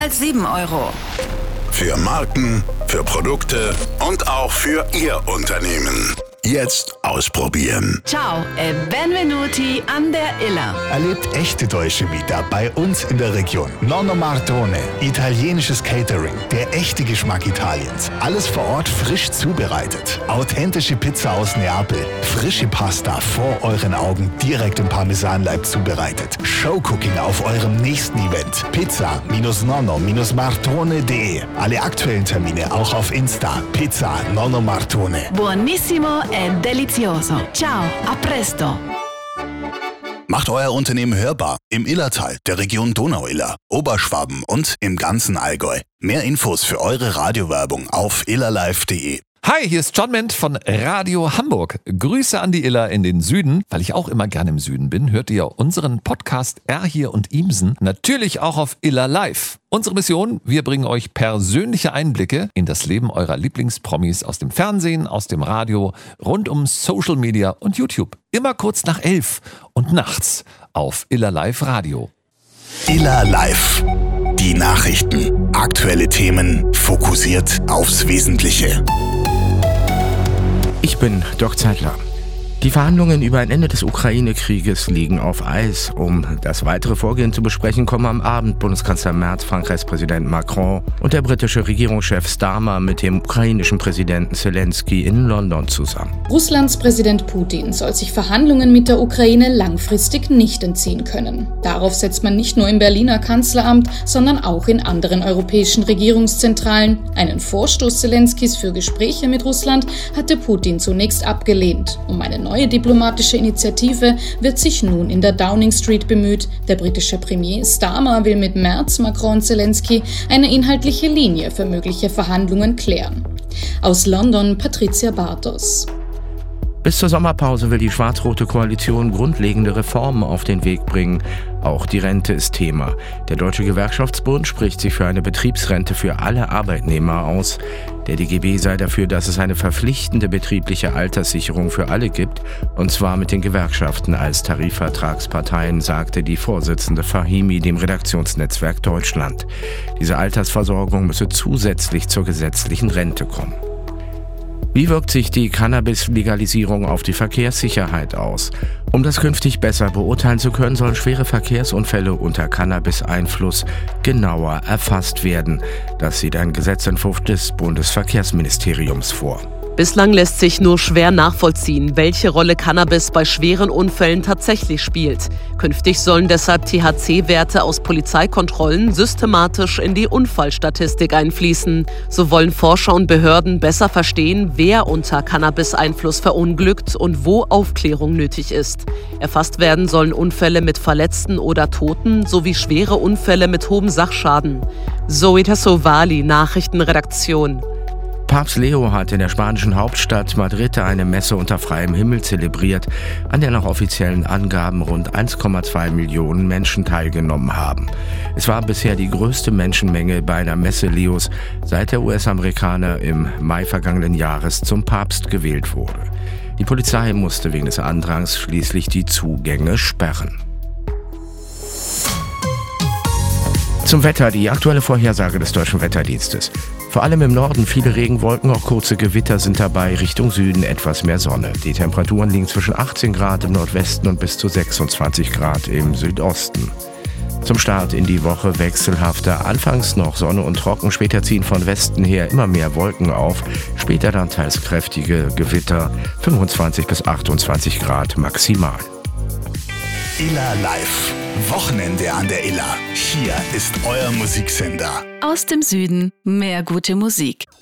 als 7 Euro. Für Marken, für Produkte und auch für Ihr Unternehmen. Jetzt ausprobieren. Ciao e benvenuti an der Iller. Erlebt echte deutsche Vita bei uns in der Region. Nonno Martone, italienisches Catering, der echte Geschmack Italiens. Alles vor Ort frisch zubereitet. Authentische Pizza aus Neapel, frische Pasta vor euren Augen direkt im Parmesanleib zubereitet. Showcooking auf eurem nächsten Event. Pizza-nonno-martone.de. Alle aktuellen Termine auch auf Insta. Pizza Nonno Martone. Buonissimo e delizioso. Ciao, a presto. Macht euer Unternehmen hörbar im Illertal, der Region Donau-Iller, Oberschwaben und im ganzen Allgäu. Mehr Infos für eure Radiowerbung auf illerlive.de. Hi, hier ist John Ment von Radio Hamburg. Grüße an die Iller in den Süden. Weil ich auch immer gerne im Süden bin, hört ihr unseren Podcast R hier und Imsen natürlich auch auf Iller Live. Unsere Mission, wir bringen euch persönliche Einblicke in das Leben eurer Lieblingspromis aus dem Fernsehen, aus dem Radio, rund um Social Media und YouTube. Immer kurz nach 11 und nachts auf Iller Live Radio. Iller Live. Die Nachrichten. Aktuelle Themen. Fokussiert aufs Wesentliche. Ich bin Doc Zeitler. Die Verhandlungen über ein Ende des Ukraine-Krieges liegen auf Eis. Um das weitere Vorgehen zu besprechen, kommen am Abend Bundeskanzler Merz, Frankreichs Präsident Macron und der britische Regierungschef Starmer mit dem ukrainischen Präsidenten Zelensky in London zusammen. Russlands Präsident Putin soll sich Verhandlungen mit der Ukraine langfristig nicht entziehen können. Darauf setzt man nicht nur im Berliner Kanzleramt, sondern auch in anderen europäischen Regierungszentralen. Einen Vorstoß Zelenskys für Gespräche mit Russland hatte Putin zunächst abgelehnt. Um eine neue diplomatische Initiative wird sich nun in der Downing Street bemüht. Der britische Premier Starmer will mit Merz, Macron und Zelensky eine inhaltliche Linie für mögliche Verhandlungen klären. Aus London Patricia Bartos. Bis zur Sommerpause will die schwarz-rote Koalition grundlegende Reformen auf den Weg bringen. Auch die Rente ist Thema. Der Deutsche Gewerkschaftsbund spricht sich für eine Betriebsrente für alle Arbeitnehmer aus. Der DGB sei dafür, dass es eine verpflichtende betriebliche Alterssicherung für alle gibt, und zwar mit den Gewerkschaften als Tarifvertragsparteien, sagte die Vorsitzende Fahimi dem Redaktionsnetzwerk Deutschland. Diese Altersversorgung müsse zusätzlich zur gesetzlichen Rente kommen. Wie wirkt sich die Cannabis-Legalisierung auf die Verkehrssicherheit aus? Um das künftig besser beurteilen zu können, sollen schwere Verkehrsunfälle unter Cannabis-Einfluss genauer erfasst werden. Das sieht ein Gesetzentwurf des Bundesverkehrsministeriums vor. Bislang lässt sich nur schwer nachvollziehen, welche Rolle Cannabis bei schweren Unfällen tatsächlich spielt. Künftig sollen deshalb THC-Werte aus Polizeikontrollen systematisch in die Unfallstatistik einfließen. So wollen Forscher und Behörden besser verstehen, wer unter Cannabis-Einfluss verunglückt und wo Aufklärung nötig ist. Erfasst werden sollen Unfälle mit Verletzten oder Toten sowie schwere Unfälle mit hohem Sachschaden. Zoe Tassovali, Nachrichtenredaktion. Papst Leo hat in der spanischen Hauptstadt Madrid eine Messe unter freiem Himmel zelebriert, an der nach offiziellen Angaben rund 1,2 Millionen Menschen teilgenommen haben. Es war bisher die größte Menschenmenge bei einer Messe Leos, seit der US-Amerikaner im Mai vergangenen Jahres zum Papst gewählt wurde. Die Polizei musste wegen des Andrangs schließlich die Zugänge sperren. Zum Wetter, die aktuelle Vorhersage des Deutschen Wetterdienstes. Vor allem im Norden viele Regenwolken, auch kurze Gewitter sind dabei, Richtung Süden etwas mehr Sonne. Die Temperaturen liegen zwischen 18 Grad im Nordwesten und bis zu 26 Grad im Südosten. Zum Start in die Woche wechselhafter, anfangs noch Sonne und trocken, später ziehen von Westen her immer mehr Wolken auf, später dann teils kräftige Gewitter, 25 bis 28 Grad maximal. Iller Live. Wochenende an der Iller. Hier ist euer Musiksender. Aus dem Süden mehr gute Musik.